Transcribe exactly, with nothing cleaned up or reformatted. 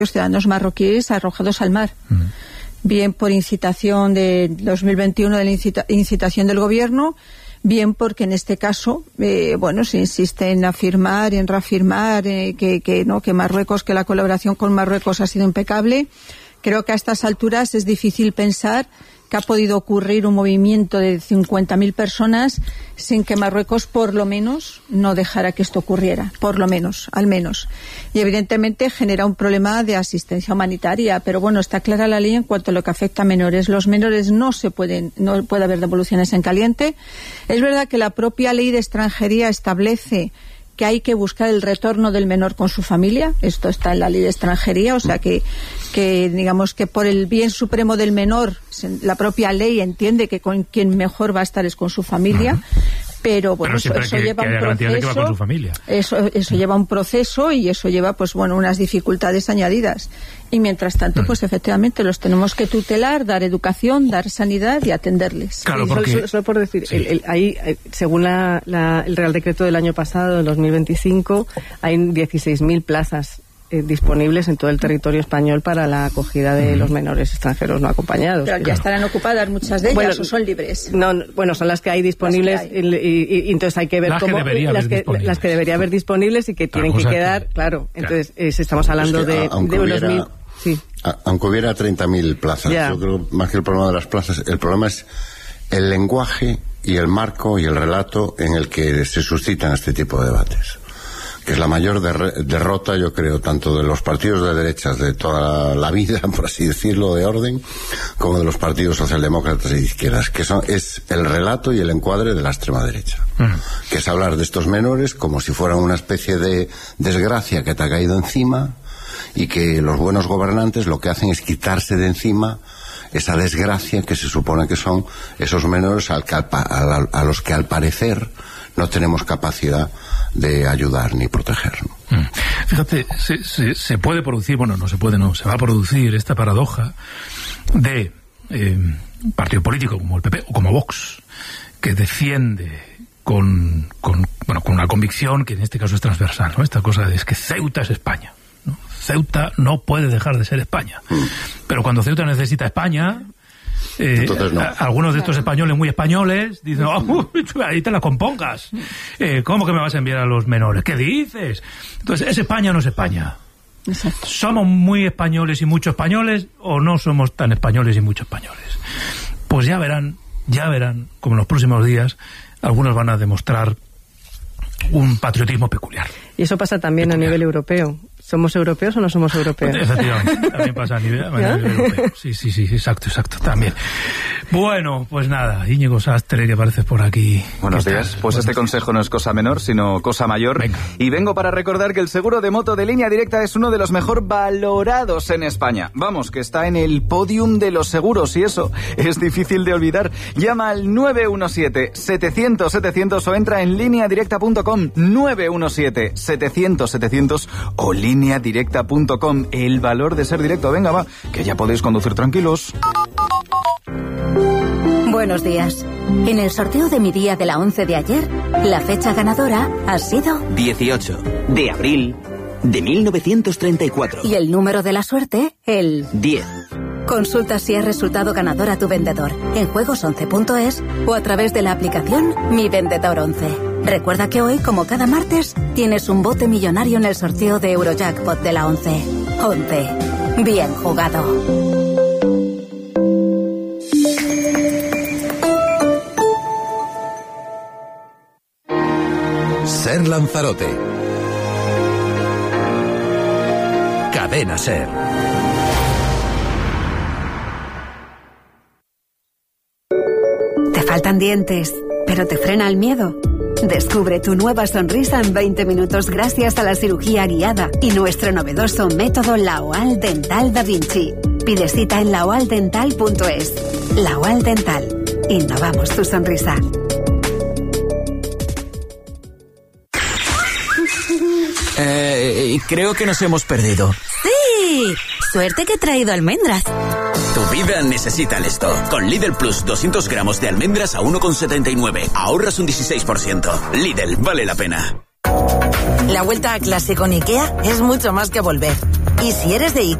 los ciudadanos marroquíes arrojados al mar. Uh-huh. Bien por incitación de dos mil veintiuno, de la incita, incitación del gobierno, bien porque en este caso, eh, bueno, se insiste en afirmar y en reafirmar eh, que, que, no, que Marruecos, que la colaboración con Marruecos ha sido impecable. Creo que a estas alturas es difícil pensar que ha podido ocurrir un movimiento de cincuenta mil personas sin que Marruecos, por lo menos, no dejara que esto ocurriera, por lo menos, al menos. Y evidentemente genera un problema de asistencia humanitaria, pero bueno, está clara la ley en cuanto a lo que afecta a menores. Los menores no se pueden, no puede haber devoluciones en caliente. Es verdad que la propia ley de extranjería establece que hay que buscar el retorno del menor con su familia. Esto está en la ley de extranjería, o sea que, que digamos que por el bien supremo del menor, la propia ley entiende que con quien mejor va a estar es con su familia. Uh-huh. Pero bueno, Pero eso, eso que, lleva que un proceso. Que va con su familia. Eso, eso lleva un proceso y eso lleva, pues bueno, unas dificultades añadidas. Y mientras tanto, pues efectivamente los tenemos que tutelar, dar educación, dar sanidad y atenderles. Claro, porque... solo, solo, solo por decir, sí. el, el, ahí, según la, la, el Real Decreto del año pasado, en dos mil veinticinco, hay dieciséis mil plazas eh, disponibles en todo el territorio español para la acogida de mm. los menores extranjeros no acompañados. Pero ya claro. estarán ocupadas muchas de ellas, bueno, o son libres. No, no, bueno, son las que hay disponibles que hay. Y, y, y entonces hay que ver las cómo que las, que, las que debería haber disponibles y que tienen que quedar, que... claro. Entonces eh, estamos hablando es que, de, de unos mil. Sí. A, aunque hubiera treinta mil plazas, yeah. yo creo más que el problema de las plazas, el problema es el lenguaje y el marco y el relato en el que se suscitan este tipo de debates, que es la mayor der- derrota, yo creo, tanto de los partidos de derechas de toda la vida, por así decirlo, de orden, como de los partidos socialdemócratas y de izquierdas, que son, es el relato y el encuadre de la extrema derecha, uh-huh. que es hablar de estos menores como si fueran una especie de desgracia que te ha caído encima, y que los buenos gobernantes lo que hacen es quitarse de encima esa desgracia que se supone que son esos menores al que, a, a, a los que al parecer no tenemos capacidad de ayudar ni proteger, ¿no? Mm. Fíjate, se, se, se puede producir, bueno, no se puede, no, se va a producir esta paradoja de eh, un partido político como el P P o como Vox, que defiende con, con, bueno, con una convicción que en este caso es transversal, ¿no? Esta cosa es que Ceuta es España. Ceuta no puede dejar de ser España. Mm. Pero cuando Ceuta necesita España, eh, no. a, algunos de estos españoles muy españoles dicen, oh, ahí te la compongas. Eh, ¿Cómo que me vas a enviar a los menores? ¿Qué dices? Entonces, ¿es España o no es España? Exacto. ¿Somos muy españoles y muchos españoles o no somos tan españoles y muchos españoles? Pues ya verán, ya verán, como en los próximos días, algunos van a demostrar un patriotismo peculiar. Y eso pasa también peculiar. A nivel europeo. ¿Somos europeos o no somos europeos? Efectivamente, también pasa a nivel, a nivel europeo. Sí, sí, sí, exacto, exacto, también. Bueno, pues nada, Íñigo Sastre, que apareces por aquí. Buenos días. Pues este consejo no es cosa menor, sino cosa mayor. Venga. Y vengo para recordar que el seguro de moto de Línea Directa es uno de los mejor valorados en España. Vamos, que está en el podium de los seguros, y eso es difícil de olvidar. Llama al nueve uno siete, setecientos, setecientos o entra en línea directa punto com, nueve uno siete, setecientos, setecientos o línea directa punto com. El valor de ser directo. Venga, va, que ya podéis conducir tranquilos. Buenos días. En el sorteo de mi día de la once de ayer, la fecha ganadora ha sido dieciocho de abril de mil novecientos treinta y cuatro. Y el número de la suerte, el diez. Consulta si has resultado ganador a tu vendedor en juegos once punto es o a través de la aplicación Mi Vendedor once. Recuerda que hoy, como cada martes, tienes un bote millonario en el sorteo de Eurojackpot de la once. once. Bien jugado. Ser Lanzarote. Cadena Ser. ¿Te faltan dientes, pero te frena el miedo? Descubre tu nueva sonrisa en veinte minutos gracias a la cirugía guiada y nuestro novedoso método Laoal Dental Da Vinci. Pide cita en laoal dental punto es. Laoal Dental. Innovamos tu sonrisa. Eh, creo que nos hemos perdido. ¡Sí! Suerte que he traído almendras. Tu vida necesita esto. Con Lidl Plus, doscientos gramos de almendras a uno con setenta y nueve. Ahorras un dieciséis por ciento. Lidl, vale la pena. La vuelta a clase con IKEA es mucho más que volver. Y si eres de